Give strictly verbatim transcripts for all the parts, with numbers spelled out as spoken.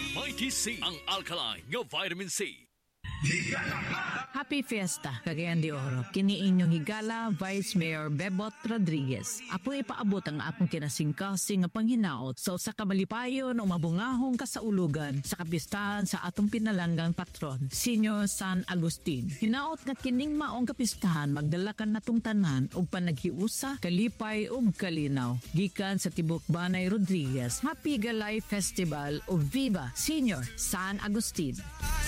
Mighty C, ang alkaline nga vitamin C. Happy Fiesta, Cagayan de Oro. Kini inyong higala, Vice Mayor Bebot Rodriguez. Apo ipaabot ang akong kinasingkasing nga panghinaot sa usa ka malipayon o mabungahong kasaulugan sa kapistahan sa atong pinalanggang patron, Senior San Agustin. Hinaot nga kining maong kapistahan magdalakan natong tanan og panaghiusa, kalipay ug kalinaw. Gikan sa Tibok Banay Rodriguez, Happy Galay Festival o Viva Senior San Agustin.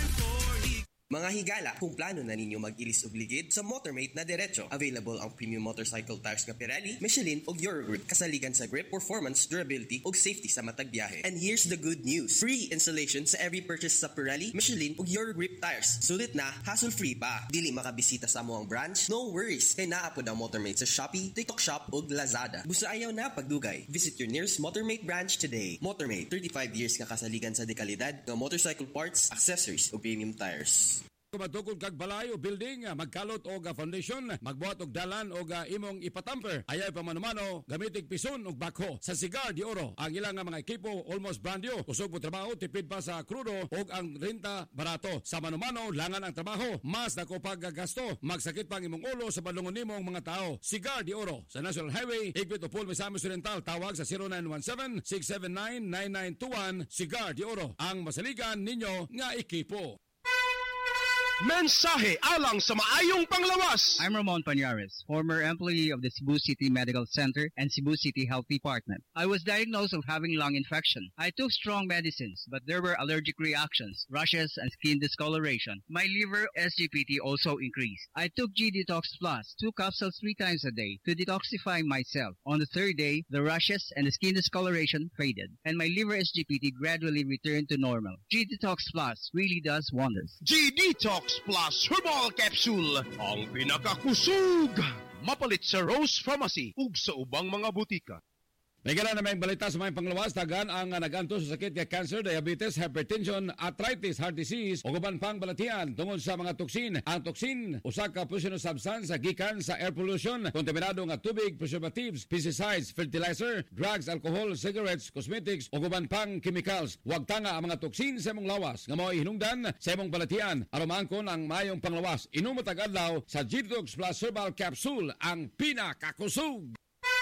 Mga higala, kung plano na ninyo mag-ilis og ligid sa Motormate na diretso, available ang premium motorcycle tires nga Pirelli, Michelin ug Eurogroup, kasaligan sa grip, performance, durability ug safety sa matag biyahe. And here's the good news. Free installation sa every purchase sa Pirelli, Michelin ug Eurogrip tires. Sulit na, hassle-free pa. Dili makabisita sa among branch? No worries. Kay naa pod ang Motormate sa Shopee, TikTok Shop ug Lazada. Busa ayaw na pagdugay. Visit your nearest Motormate branch today. Motormate, thirty-five years nga kasaligan sa dekalidad nga motorcycle parts, accessories ug premium tires. Kumatukod kag balay o building, magkalot og foundation, magbuhat og dalan og imong ipatamper. Ayaw pa manumano, gamitig pison og bakho. Sa Cigar de Oro, ang ilang mga ekipo almost brand new. Usog mo trabaho, tipid pa sa krudo og ang renta barato. Sa manumano, langan ang trabaho, mas dako paggasto. Magsakit pang imong ulo sa balungon nimong mga tao. Cigar de Oro, sa National Highway, Higpit o Paul Misamis Oriental. Tawag sa zero nine one seven, six seven nine, nine nine two one. Cigar de Oro, ang masaligan ninyo nga ekipo. Mensahe alang sa maayong panglawas. I'm Ramon Pañares, former employee of the Cebu City Medical Center and Cebu City Health Department. I was diagnosed of having lung infection. I took strong medicines, but there were allergic reactions, rashes, and skin discoloration. My liver S G P T also increased. I took G-Detox Plus, two capsules three times a day to detoxify myself. On the third day, the rashes and the skin discoloration faded, and my liver S G P T gradually returned to normal. G-Detox Plus really does wonders. G-Detox Plus Herbal Capsule, ang pinakakusog. Mapalit sa Rose Pharmacy ug sa ubang mga butika. May gala na may balita sa mga panglawas, tagan ang naganto sa sakit ng cancer, diabetes, hypertension, arthritis, heart disease, o guban pang balatian tungod sa mga toksin. Ang toksin, usa ka poisonous substance gikan sa air pollution, kontaminado nga tubig, preservatives, pesticides, fertilizer, drugs, alcohol, cigarettes, cosmetics, o guban pang chemicals. Huwag tanga ang mga toksin sa imong lawas nga mao hinungdan sa imong balatian. Arumangkon ang mayong panglawas. Inumo tag-adlaw sa G-Detox Plus Herbal Capsule, ang pinakakusog.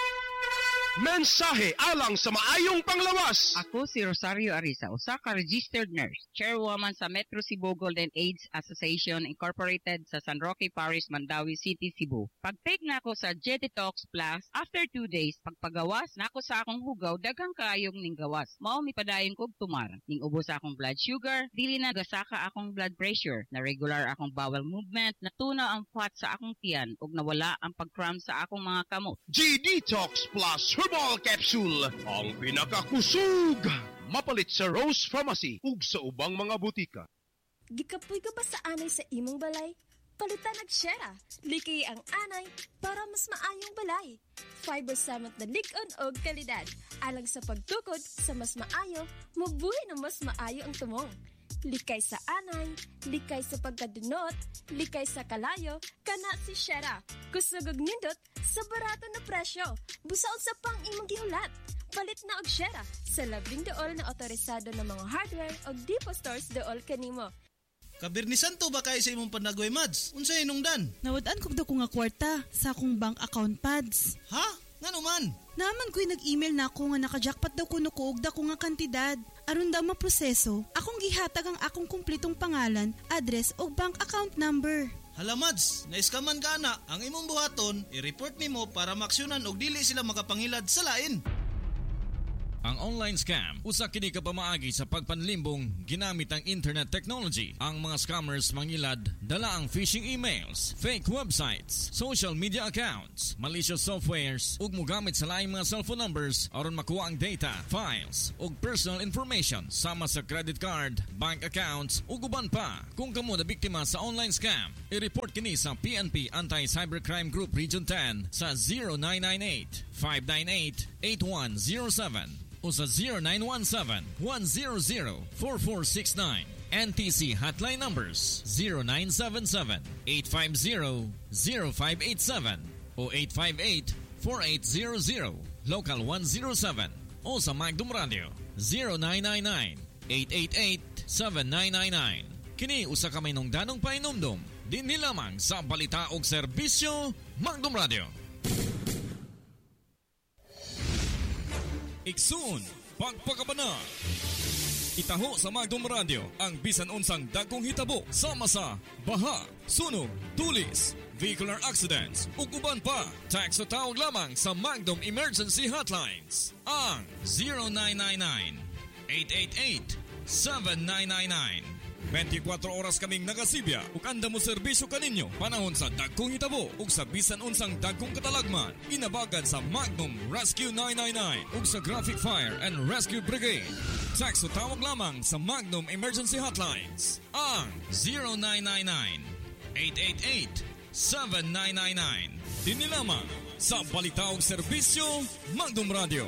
Mensahe alang sa maayong panglawas. Ako si Rosario Arisa, usa ka registered nurse, chairwoman sa Metro Cebu Golden AIDS Association Incorporated sa San Roque Parish, Mandawi City, Cebu. Pag-take na ako sa G-Detox Plus, after two days, pagpagawas na ako sa akong hugaw, daghang kaayong ning gawas. Mao mi padayon kog tumar. Ning ubos akong blood sugar, dili na gasaka akong blood pressure, na regular akong bowel movement, natunaw ang fat sa akong tiyan, ug nawala ang pag-cramp sa akong mga kamot. G-Detox Plus Herbal Capsule, ang pinakakusog. Mapalit sa Rose Pharmacy ug sa ubang mga butika. Gikapoy ka ba sa anay sa imong balay? Palitan og Shera. Liki ang anay para mas maayong balay. Fiber Summit na lig-on og kalidad. Alang sa pagtukod sa mas maayo, mabuhay na mas maayo ang tumong. Likay sa anay, likay sa pagkadunot, likay sa kalayo, kana si Shera. Kusugog nindot sa barato na presyo. Busaon sa pang imong gihulat. Palit na og Shera sa labing dool na otorisado ng mga hardware o depot stores dool kanimo. Kabirnisan to ba kayo sa imong panagoy, Mads? Unsay inungdan? Nawad-an kog daw ko nga kwarta sa akong bank account pads. Ha? Nga naman? Naman ko'y nag-email na ako nga naka-jackpot daw kuno ko og dako nga kantidad. Aron daw maproseso, akong gihatag ang akong kumplitong pangalan, address o bank account number. Hala, Mads, naiskaman ka na. Ang imong buhaton, i-report nimo para maksyonan og dili sila makapangilad sa lain. Ang online scam, usa kini ka pamaagi sa pagpanlimbong ginamit ang internet technology. Ang mga scammers mangilad dala ang phishing emails, fake websites, social media accounts, malicious softwares ug mogamit sa laing mga cellphone numbers aron makuha ang data, files ug personal information sama sa credit card, bank accounts ug uban pa. Kung kamo na biktima sa online scam, i-report kini sa P N P Anti-Cybercrime Group Region ten sa zero nine nine eight, five nine eight, eight one zero seven o sa zero nine one seven, one zero zero, four four six nine. N T C hotline numbers zero nine seven seven, eight five zero, zero five eight seven o eight five eight, four eight zero zero, local one zero seven o sa Magdum Radio zero nine nine nine, eight eight eight, seven nine nine nine. Kini usa ka may nung danong painumdum. Dinhi lamang sa balita og serbisyo Magdum Radio. Iksun, pagpakabana. Itaho sa Magdum Radio ang bisan unsang dagkong hitabo sama sa baha, sunog, tulis, vehicular accidents ug uban pa. Text o tawag lamang sa Magdum Emergency Hotlines ang zero nine nine nine, eight eight eight, seven nine nine nine. twenty-four oras kaming nagasibya ug anda mo serbisyo kaninyo panahon sa dagkong hitabo ug sa bisan unsang dagkong katalagman. Inabagan sa Magnum Rescue nine nine nine ug sa Graphic Fire and Rescue Brigade. Text o tawag lamang sa Magnum Emergency Hotlines ang zero nine nine nine, eight eight eight, seven nine nine nine. Dini lamang sa balita ug serbisyo Magdum Radio.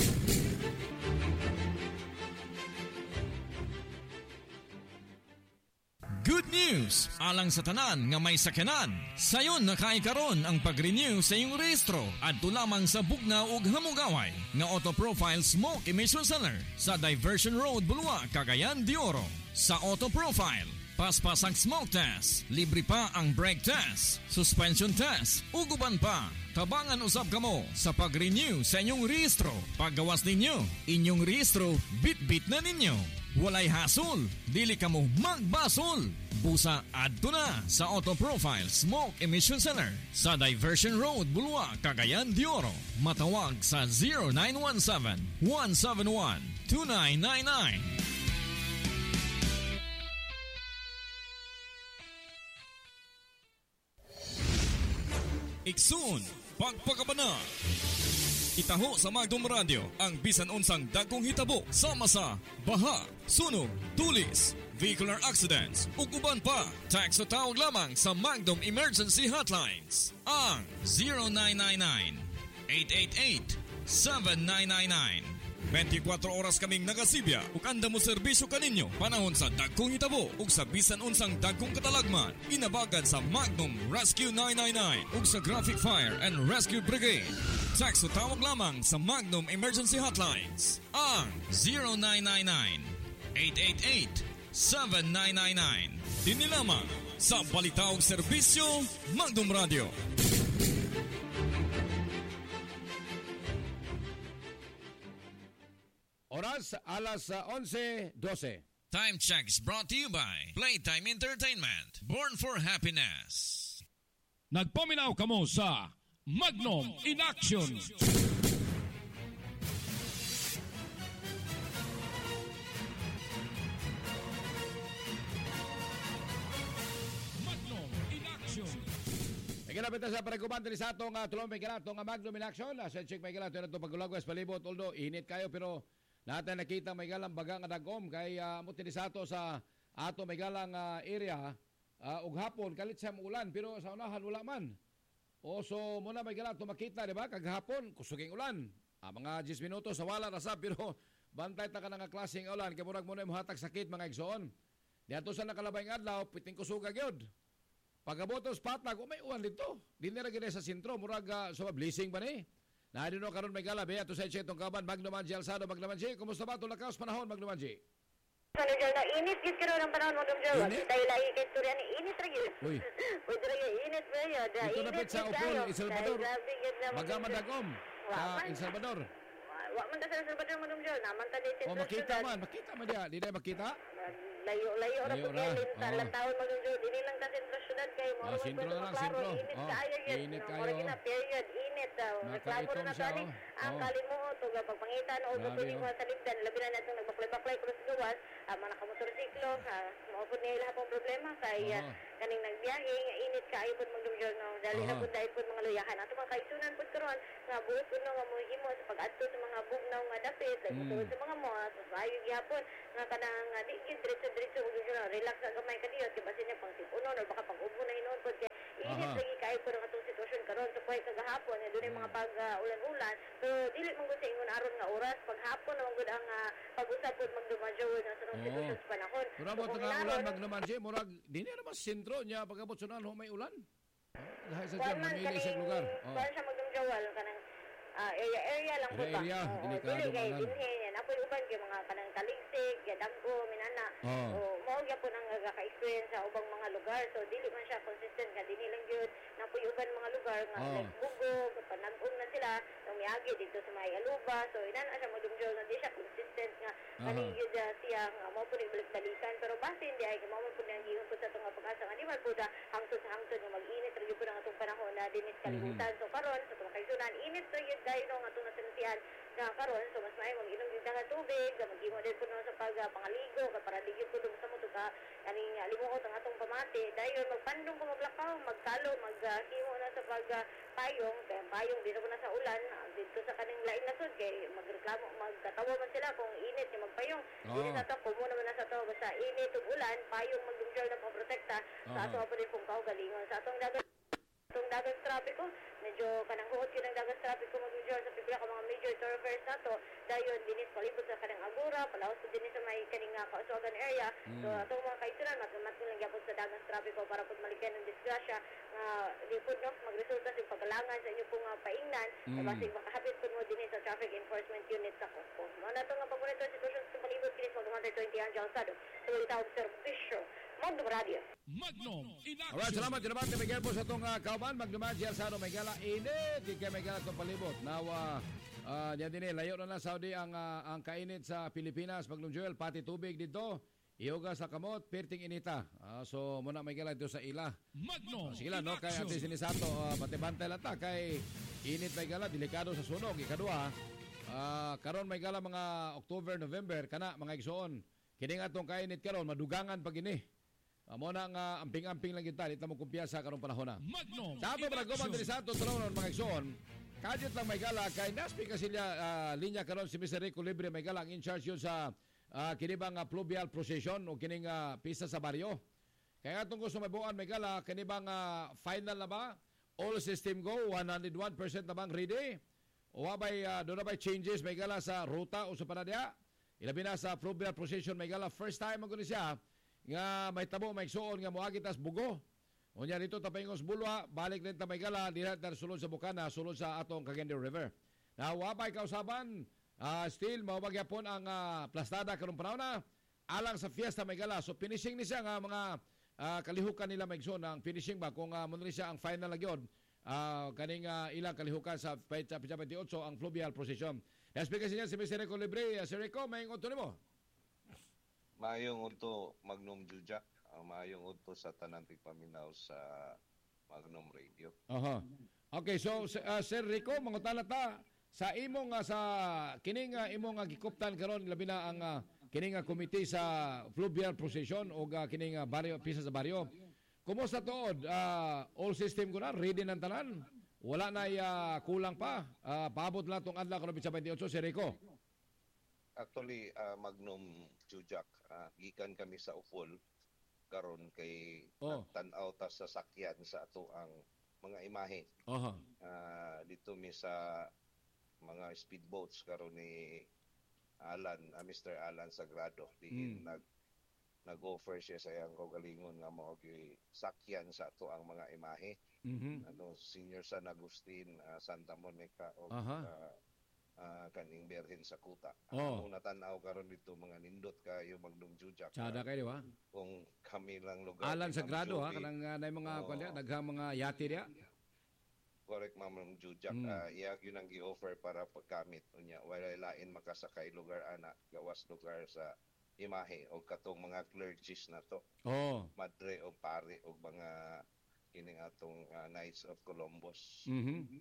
Good news! Alang sa tanan nga may sakyanan. Sayon nakaikaron ang pag-renew sa iyong rehistro adto lamang sa Bugnaw ug Hamugaway nga Auto Profile Smoke Emission Center sa Diversion Road, Bulua, Cagayan de Oro. Sa Auto Profile, paspas ang smoke test, libre pa ang brake test, suspension test, uguban pa. Tabangan usab kamo sa pag-renew sa inyong rehistro. Paggawas ninyo, inyong rehistro bit-bit na ninyo. Walay hasol, dili kamo magbasol. Busa adto na sa Auto Profile Smoke Emission Center sa Diversion Road, Bulua, Cagayan de Oro. Matawag sa zero nine one seven, one seven one, two nine nine nine. Iksun, pagpakabana. Itaho sa Magdum Radio ang bisan unsang dagkong hitabo sama sa baha, sunog, tulis, vehicular accidents ug uban pa. Text o tawag lamang sa Magdum Emergency Hotlines ang zero nine nine nine, eight eight eight, seven nine nine nine. twenty-four oras kaming nagasibya ug anda mo serbisyo kaninyo panahon sa dagkong hitabo ug sa bisan unsang dagkong katalagman. Inabagan sa Magnum Rescue nine nine nine ug sa Graphic Fire and Rescue Brigade. Text o tawag lamang sa Magnum Emergency Hotlines ang zero nine nine nine, eight eight eight, seven nine nine nine. Dini lamang sa balita ug serbisyo Magdum Radio. Oras alas onse dose. Time check is brought to you by Playtime Entertainment. Born for happiness. Nagpaminaw kamo sa Magnum in Action. Magnum in Action. Naginapit na sa parekumante ni sa atong uh, tulong may ganatong uh, Magnum in Action. Sa check may ganato na ito pagulagwas palibot. Although init kayo pero natin nakita may galang bagang adagom kay uh, muti ni sa ato sa ato may galang uh, area uh, ug hapon kalit sa ulan pero sa unahan wala man. O so muna may ganato makita di ba kaghapon kusuging ulan. Ah, mga ten minutos sa wala na sa pero bantay ta ka nga klaseng ulan kay murag mo na mohatag sakit mga igsoon. Diadto sa nakalabay nga adlaw piting kusuga gyud. Pagabotos patag o may uwan dito. Dinhi ra gid sa sentro murag uh, so blessing ba ni? Naadino no karon may galabe ato sa itong kaban Magno Manji Alsado Magno Manji. Kumusta ba tulakaos panahon Magno Manji? Ano dyan na init gid karon ang panahon Magno Manji. Dahil lahi kay istorya ni init ra gyud. Uy. Pwede ra gyud init ba yun? Ito na pet sa Upol, El Salvador. Magamadagom sa El Salvador. Wa man ta sa El Salvador Magno Manji. Naman ta dito. O makita man, makita man dia. Di na makita? Layo-layo ra pud kay linta taon Magno Manji. Dili lang ta sentro syudad kay mo. Ah, sentro na lang sentro. Init kaayo gyud. Init kayo. Ora period init daw. Reklamo na tani. Ang kalimuot ug pagpangitan og tuloy mo sa ligdan labi na natong nagbaklay-baklay cross gawas ang mga motorsiklo ha mao pud nila pong problema kay kaning nagbiyahe nga init kaayo pud magdumjol no dali na pud dai pud mga luyahan ato mga kaigsunan pud karon nga buot pud nga mohimo sa pag-adto sa mga bugnaw nga dapit ug mm. sa mga mo ayo gyapon nga kanang di gid diretso-diretso ug relax sa gamay kadiyot kay basin niya pang tipunon or baka pag-ubo na hinon pud kay init lagi kaayo pud ang atong sitwasyon karon sa kuhay kagahapon nga dunay mga pag-ulan-ulan pero dili man gud sa ingon aron nga oras paghapon naman gud ang uh, pag-usap pud magdumadyo nga sa sitwasyon sa panahon. Mura mo ito nga ulan, Magno Manji, murag, di niya naman sentro niya, pagkabot sunan, ho may ulan. Lahat sa dyan, mamili sa lugar. Kuhan siya magdumjawal, kanang area-area lang po ba? Area, delikado man. Dili kay dinhi yan. Apoy uban uban kay mga kanang taligsik, gadaggo, minana. Oh. O mao gyapon ang nagaka-experience sa ubang mga lugar. So dili man siya consistent nga dinhi lang gyud napuy uban mga lugar nga Oh. like bugog, panag-ong na sila, umiyagi dito sa may Aluba. So inana siya magdumjol nga di siya consistent nga kani gyud uh, siya nga mao pud balik-balikan pero base hindi ay mao pud ang gihon pud sa tunga pag-asa nga di man pud hangtod sa hangtod nga mag-init ra gyud pud ang atong panahon na dinit kalibutan. So karon sa tunga kaisunan init ra gyud dahil nga atong nasintihan nga karon so mas maayo mag-inom gyud nga tubig, nga mag-imo din pud sa pag uh, pangaligo ka para di gyud pud sa mo ka ani nga limuot ang atong pamati dayon magpandong ko maglakaw, magkalo, maghimo uh, na sa pag uh, payong kaya payong dito na sa ulan uh, dito sa kaning lain na sud kay magreklamo magkatawa man sila kung init yung magpayong. Oh. Dili na to kumo naman na sa to basta init ug ulan payong magdumjol na pangprotekta sa ato pa din pong kaugalingon sa atong dagat atong dagat trapiko medyo kanang huot yun ang dagat trapiko magdumjol sa pipila ka mga major thoroughfares nato dayon dinis palibot sa kanang Agora palaos sa dinis sa may kaning uh, kausugan area. Mm. So atong mga kaisunan matmat lang gyapon sa dagat trapiko para pud malikyan ng disgrasya nga uh, di pud no magresulta sa pagalangan sa inyo pong uh, paingnan mm. basig makahapit pud mo dinis sa traffic enforcement unit sa Coco. Mao na to nga pag-monitor sitwasyon sa palibot kinis mag one twenty Angel Sado sa Balita Observation Magnum Radio. Magnum in action. Alright, salamat. Salamat kay Miguel po sa itong uh, kauban. Magnum Angel Sado, Miguel. Init. Di kay Miguel itong palibot. Nawa, uh, diyan din eh, layo na na Saudi ang, uh, ang kainit sa Pilipinas. Magnum Joel, pati tubig dito. Iyoga sa kamot, perting inita. Uh, so, muna Miguel ito sa ila. Magnum uh, sige lang, no? Kay Ate Sinisato, uh, bantay-bantay lang ta. Kay init Miguel, delikado sa sunog. Ikadua, uh, karon Miguel, mga October, November, kana, mga igsoon. Kining atong kainit karon, madugangan pag ini. Amo na nga amping-amping lang kita, dito mo kumpiyansa karong panahon na. Magnum sa ato para gumang diri sa ato tulungan mga igsoon. Kadyo lang may gala kay naspi kasi niya uh, linya karon si mister Rico Libre may gala ang in charge yun sa uh, kinibang uh, pluvial procession o kining uh, pista sa baryo. Kaya atong gusto mabuan may gala kinibang uh, final na ba? All system go, one hundred one percent na bang ready? O wabay uh, doon na ba changes may gala sa ruta o sa panadya? Ilabi na sa pluvial procession may gala first time mag siya nga may tabo may suon nga moagi tas bugo. Unya dito tapayngos bulwa, balik rin ta may gala diha tar sulod sa Bukana, sulod sa atong Cagayan de River. Na wapay kausaban, uh, still mawagyapon ang uh, plastada karong panahon na alang sa fiesta may gala. So finishing ni siya nga mga uh, kalihukan nila may suon ang finishing ba kung uh, mo siya ang final na gyud. Uh, kaning uh, ilang kalihukan sa Petsa twenty-eight ang fluvial procession. Speaker niya si mister Rico Libre, Sir Rico, may ngodto nimo. Maayong udto Magnum Jujak, uh, maayong udto sa tanang tigpaminaw sa Magnum Radio. Aha. Okay, so uh, Sir Rico, mangutana ta sa imong uh, sa kining uh, imong uh, gikuptan karon labi na ang uh, kining uh, committee sa fluvial procession o uh, kining uh, baryo pisa sa baryo. Kumusta tuod? Uh, all system ko na ready nang tanan. Wala na uh, kulang pa. Uh, paabot lang tong adlaw karon sa twenty-eight, Sir Rico. Actually, uh, Magnum Jujak, uh, gikan kami sa Ufol karon kay oh. tan-aw ta sa sakyan sa ato ang mga imahe. Uh-huh. Uh, dito mi sa mga speedboats karon ni Alan, uh, mister Alan Sagrado. Diin mm. nag nag-offer siya sa iyang kaugalingon nga mao sakyan sa ato ang mga imahe. Mm-hmm. Ano Senior San Agustin, uh, Santa Monica o uh-huh. uh, Uh, kaning Berhen sa Kuta. Oh. Ang natanaw karon dito mga nindot kayo Magnum Jujak. Tsada kayo, di ba? Kung kami lang lugar. Alan Sagrado, ha? Kanang uh, na mga, oh. kanya, naghang mga yati niya. Correct, Magnum Jujak. Mm. Uh, iya, yun ang gi-offer para pagkamit. Unya, wala lain makasakay lugar, ana, gawas lugar sa imahe o katong mga clergies na to. Oh. Madre o pare o mga kining atong uh, Knights of Columbus. Mm-hmm.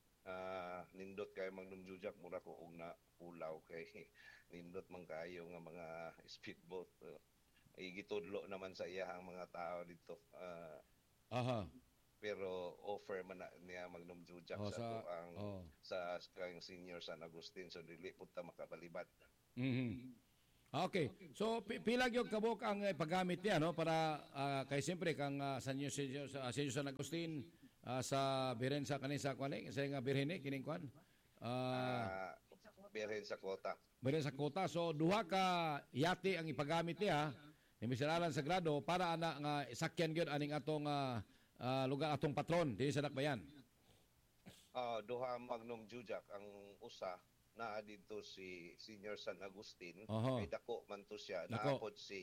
Uh, nindot kay Magnum Jujak mura ko og na ulaw kay nindot man kayo nga mga speedboat uh, ay gitudlo naman sa iya ang mga tao dito uh, aha pero offer man na niya Magnum Jujak oh, sa, sa ang oh. sa kang Senior San Agustin so dili pud ta makabalibad. Mhm. Okay. So pila gyud kabuk ang uh, paggamit niya no para uh, kay siyempre kang uh, Senior sa Senior San Agustin Uh, sa Birhen sa kanin sa kwan eh. Sa nga Birhen eh, kining kwan. Uh, uh, Birhen sa Kota. Birhen sa Kota. So, duha ka yati ang ipagamit niya ni mister Alan Sagrado para ana nga sakyan gyud aning atong uh, uh, lugar atong patron dinhi sa Dakbayan. Uh, duha Magnum Jujak ang usa naa dito si Senior San Agustin, Oho. kay dako man to siya. Dako. Naapod si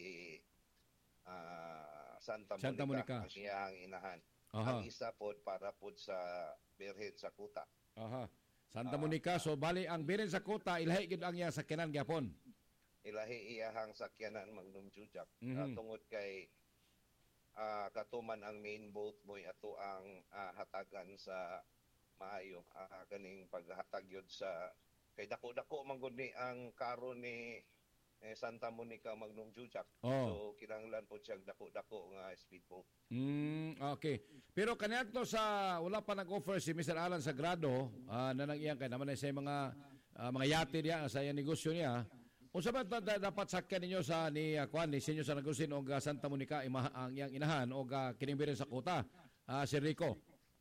ah, Santa, Santa Monica, Monica. ang iyang inahan. Aha. Ang isa pod para pod sa Birhen sa Kuta. Aha. Santa Monica, so bali ang Birhen sa Kuta, ilahi gid ang iya sakyanan gyapon. Ilahi iyahang sakyanan Magnum Jujak. Mhm. Ah, tungod kay ah, katuman ang main boat mo ato ang ah, hatagan sa maayo. Ah, kaning paghatag yun sa kay dako-dako man gud ni ang karo ni eh, Santa Monica Magnum Jujak. Oh. So kinahanglan po siyang dako-dako nga speedboat. Mm, okay. Pero kanyanto sa wala pa nag-offer si Mister Alan Sagrado ah, na nang iyang kay naman sa mga ah, mga yate niya sa iyang negosyo niya. Unsa ba ta- ta- dapat sakyan ninyo sa ni uh, Kwan ni Senyor San Agustin o uh, Santa Monica ima, ang iyang inahan o uh, kinimbirin sa Kuta, uh, si Rico?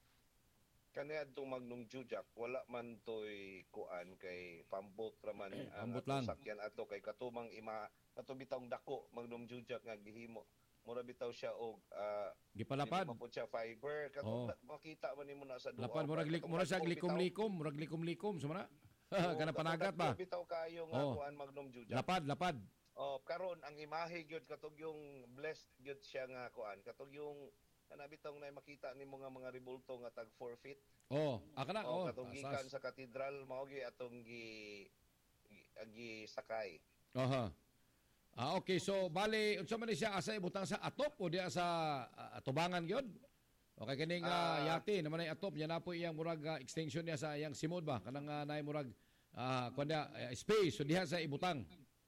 Kani adtong Magnum Jujak wala man toy kuan kay pambot raman ang Pambot atong lang. sakyan ato kay katumang ima kato bitawng dako Magnum Jujak nga gihimo. Mura bitaw siya og uh, Gipalapad. po siya fiber Oh. kato makita man nimo na sa duha. Lapad murag lik murag sa likom-likom, murag likom-likom sumara. Kana panagat ba? Bitaw kayo nga Oh. kuan Magnum Jujak. Lapad, lapad. Oh, karon ang imahe gyud katog yung blessed gyud siya nga kuan katog yung kana bitong na makita nimo nga mga rebulto nga tag four feet. Oh, aka na Oh, oh. katong gikan sa katedral mao gyud atong gi gi- gi sakay. Aha. Ah, okay, so bali unsa man ni siya asa ibutang sa atop o diya sa ah, atubangan gyud? Okay kining uh, Ah. yate naman ay atop nya na po iyang murag ah, extension niya sa iyang simod ba kanang uh, naay murag ah kunya uh, space so diha sa ibutang.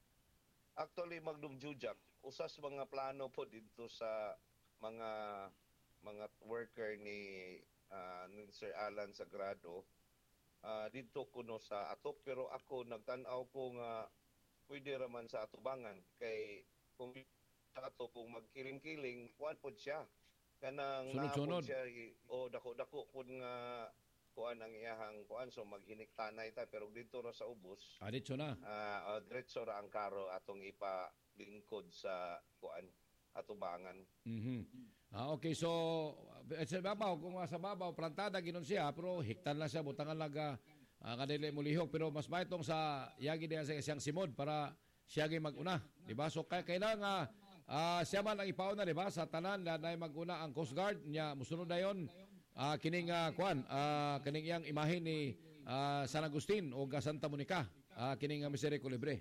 Actually Magnum Jujak usas mga plano po dito sa mga mga worker ni ah, ni Sir Alan Sagrado ah, dito kuno sa atop pero ako nagtan-aw ko nga pwede raman sa atubangan kay kung sa ato kung magkiling-kiling kuan pod siya kanang Sunod-sunod. naapod siya i- o dako-dako pud nga kuan ang iyahang kuan so maghiniktanay ta pero dito ra sa ubos Ah, ditso na. ah uh, diretso ra ang karo atong ipalingkod sa kuan atubangan. Mhm. Ah, okay, so eh, sa babaw kung sa babaw plantada ginon siya pero hiktan lang siya butangan laga uh, kadili mo lihok pero mas maitong sa yagi diha sa siyang simod para siya gi maguna, di ba? So kay kailangan nga ah, siya man ang ipauna, di ba? Sa tanan na nay maguna ang Coast Guard nya musunod dayon ah, kining uh, kuan ah, kining iyang imahe ni ah, San Agustin o ga Santa Monica ah, kining uh, Miserico Libre.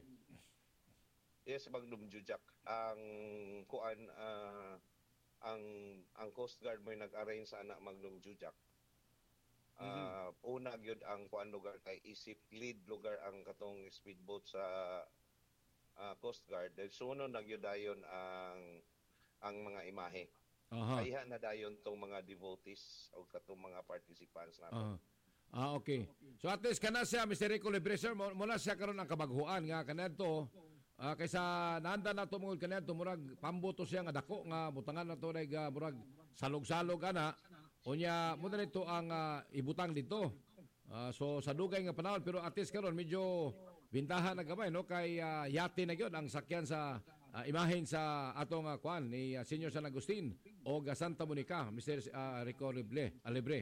Yes, Magnum Jujak. Ang kuan ah, ang ang Coast Guard may nag-arrange sa anak Magnum Jujak. Ah, una gyud ang kuan lugar kay isip lead lugar ang katong speedboat sa ah, Coast Guard. Then sunod na gyud dayon ang ang mga imahe. Aha. Kaya na dayon tong mga devotees o katong mga participants natin. Ah. Ah, okay. So at least kana siya Mister Rico Libre sir, mo muna siya karon ang kabaghuan nga kanadto ah, kaysa nanda na to mungod kanadto murag pamboto siya nga dako nga butangan na to nag uh, murag salog-salog ana. Unya mo na nito ang ah, ibutang dito. Ah, so sa dugay nga panahon pero at least karon medyo bintahan na gamay no kay ah, yate na gyud ang sakyan sa ah, imahen sa atong uh, kwan ni uh, Senyor San Agustin o ga Santa Monica, Mister ah, Rico Libre, ah, Libre.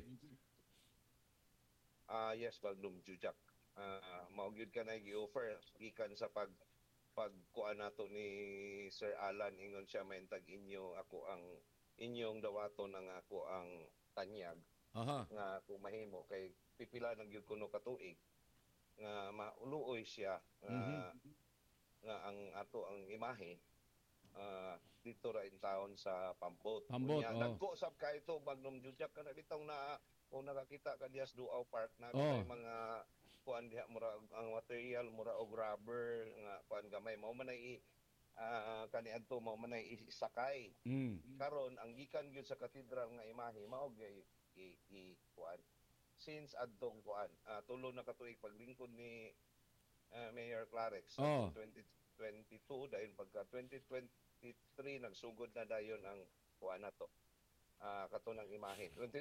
Ah yes, Magnum Jujak. Ah mao gyud ka na gi-offer gikan sa pag pagkuan nato ni Sir Alan ingon siya maintag inyo ako ang inyong dawaton ang ako ang tanyag. Aha. Nga kung mahimo kay pipila nang gyud kuno ka tuig nga mauluoy siya nga, Mhm. nga ang ato ang imahe ah, dito ra in town sa Pambot. Pambot, Unya, oo. Dagko sab ka ito Magnum Jujak kana bitong na kung nakakita ka diya sa Duaw Park na Oo. mga kuan diha mura ang material mura og rubber nga kuan gamay mao man ay ah, kaniadto mao man ay isakay. Mm. Karon ang gikan gyud sa katedral nga imahe mao gyud i, i kuan since adtong kuan ah, tulo na katuig paglingkod ni ah, Mayor Clarex Oh. twenty twenty-two dahil pagka twenty twenty-three nagsugod na dayon ang kuan nato ah kato ng imahe.